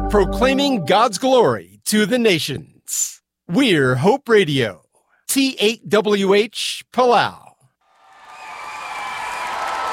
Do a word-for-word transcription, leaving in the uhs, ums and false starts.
proclaiming God's glory to the nations. We're Hope Radio, T eight W H Palau.